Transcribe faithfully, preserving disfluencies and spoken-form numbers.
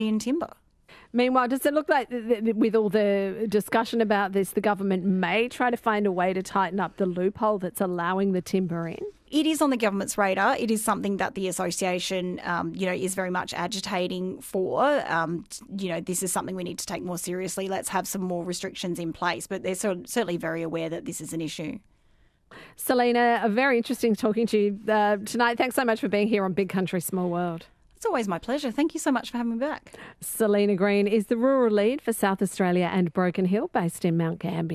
in timber. Meanwhile, does it look like th- th- with all the discussion about this, the government may try to find a way to tighten up the loophole that's allowing the timber in? It is on the government's radar. It is something that the association, um, you know, is very much agitating for. Um, you know, this is something we need to take more seriously. Let's have some more restrictions in place. But they're so, certainly very aware that this is an issue. Selena, very interesting talking to you uh, tonight. Thanks so much for being here on Big Country, Small World. It's always my pleasure. Thank you so much for having me back. Selena Green is the rural lead for South Australia and Broken Hill, based in Mount Gambier.